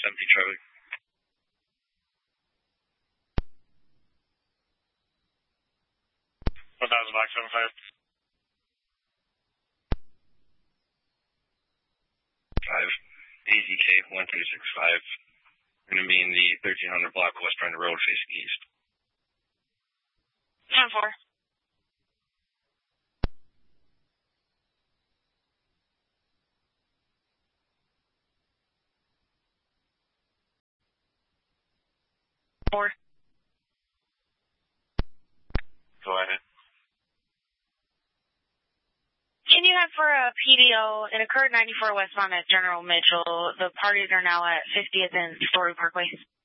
empty Charlie. $1,000 Black 75. 5, AZK 1365. Going to be in the 1300 block West Brenda Road facing east. 10-4. Four. Go ahead. Can you have for a PDO, it occurred 94 westbound at General Mitchell. The parties are now at 50th and Story Parkway.